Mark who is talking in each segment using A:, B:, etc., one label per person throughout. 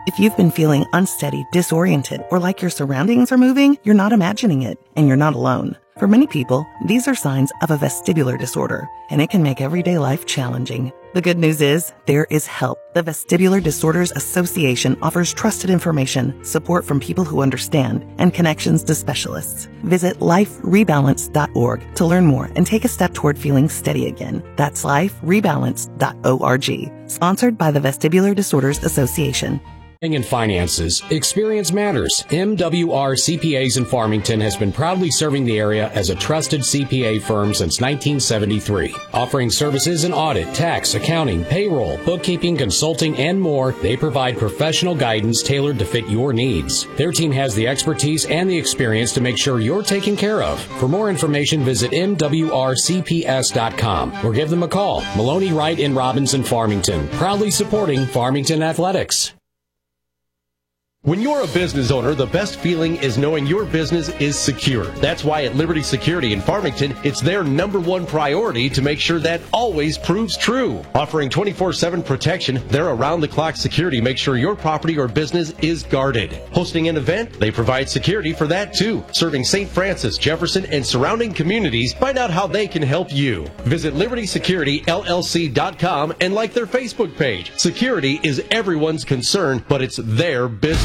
A: If you've been feeling unsteady, disoriented, or like your surroundings are moving, you're not imagining it, and you're not alone. For many people, these are signs of a vestibular disorder, and it can make everyday life challenging. The good news is, there is help. The Vestibular Disorders Association offers trusted information, support from people who understand, and connections to specialists. Visit liferebalance.org to learn more and take a step toward feeling steady again. That's liferebalance.org. Sponsored by the Vestibular Disorders Association.
B: In finances, experience matters. MWR CPAs in Farmington has been proudly serving the area as a trusted CPA firm since 1973. Offering services in audit, tax, accounting, payroll, bookkeeping, consulting, and more, they provide professional guidance tailored to fit your needs. Their team has the expertise and the experience to make sure you're taken care of. For more information, visit MWRCPS.com or give them a call. Maloney Wright in Robinson, Farmington, proudly supporting Farmington Athletics.
C: When you're a business owner, the best feeling is knowing your business is secure. That's why at Liberty Security in Farmington, it's their number one priority to make sure that always proves true. Offering 24/7 protection, their around-the-clock security makes sure your property or business is guarded. Hosting an event, they provide security for that too. Serving St. Francis, Jefferson, and surrounding communities, find out how they can help you. Visit LibertySecurityLLC.com and like their Facebook page. Security is everyone's concern, but it's their business.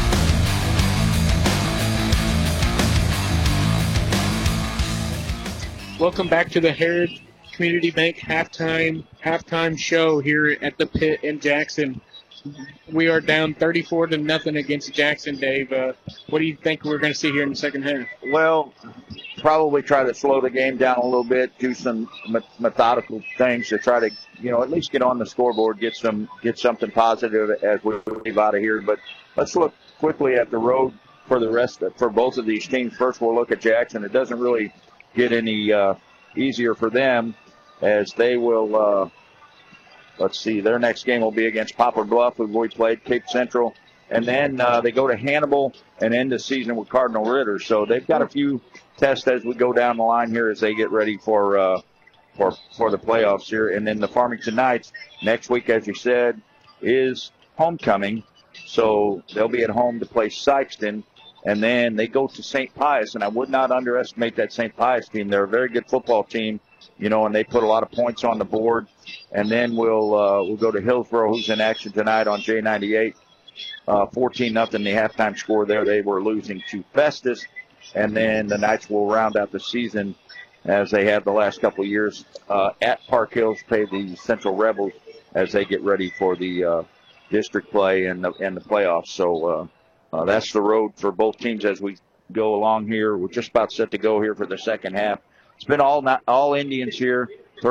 D: Welcome back to the Heritage Community Bank halftime show here at the Pit in Jackson. We are down 34-0 against Jackson, Dave. What do you think we're going to see here in the second half?
E: Well, probably try to slow the game down a little bit, do some methodical things to try to, at least get on the scoreboard, get something positive as we leave out of here. But let's look quickly at the road for both of these teams. First, we'll look at Jackson. It doesn't really get any easier for them as they will. Let's see, their next game will be against Poplar Bluff, who we played, Cape Central. And then they go to Hannibal and end the season with Cardinal Ritter. So they've got a few tests as we go down the line here as they get ready for the playoffs here. And then the Farmington Knights next week, as you said, is homecoming. So they'll be at home to play Sykeston. And then they go to St. Pius. And I would not underestimate that St. Pius team. They're a very good football team, and they put a lot of points on the board. And then we'll go to Hillsborough, who's in action tonight on J98. 14-0, the halftime score there. They were losing to Festus. And then the Knights will round out the season as they have the last couple of years at Park Hills, play the Central Rebels as they get ready for the district play and the playoffs. So that's the road for both teams as we go along here. We're just about set to go here for the second half. It's been all Indians here,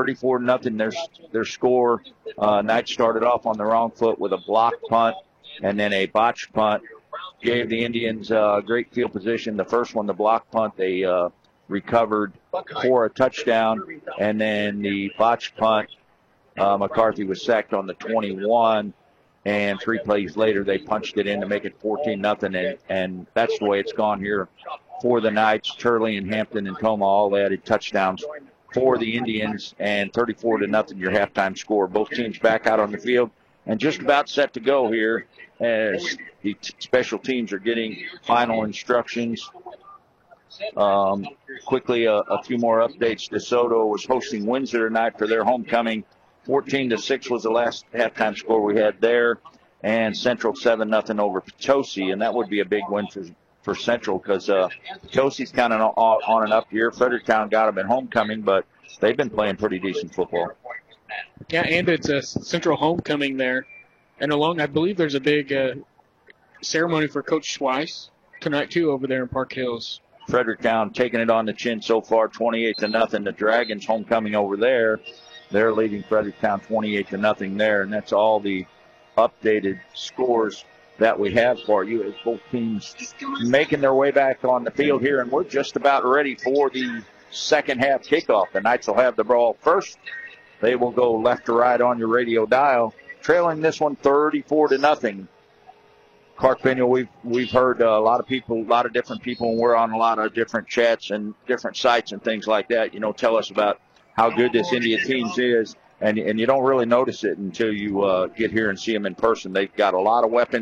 E: 34-0 their score. Knights started off on the wrong foot with a blocked punt and then a botched punt. Gave the Indians great field position. The first one, the block punt, they recovered for a touchdown. And then the botched punt, McCarthy was sacked on the 21. And 3 plays later, they punched it in to make it 14-0. And that's the way it's gone here for the Knights. Turley and Hampton and Toma all added touchdowns for the Indians. And 34-0, your halftime score. Both teams back out on the field and just about set to go here as the special teams are getting final instructions. Quickly, a few more updates. DeSoto was hosting Windsor tonight for their homecoming. 14-6 was the last halftime score we had there. And Central 7-0 over Potosi. And that would be a big win for Central because Potosi's kind of on and up here. Fredericktown got them at homecoming, but they've been playing pretty decent football.
D: Yeah, and it's a Central homecoming there. And I believe there's a big ceremony for Coach Schweiss tonight, too, over there in Park Hills.
E: Fredericktown taking it on the chin so far, 28-0. The Dragons homecoming over there. They're leading Fredericktown 28-0 there, and that's all the updated scores that we have for you as both teams making their way back on the field here, and we're just about ready for the second half kickoff. The Knights will have the ball first. They will go left to right on your radio dial, trailing this one 34-0. Clark Binion, we've heard a lot of different people, and we're on a lot of different chats and different sites and things like that, tell us about how good this Indian team is, and you don't really notice it until you get here and see them in person. They've got a lot of weapons.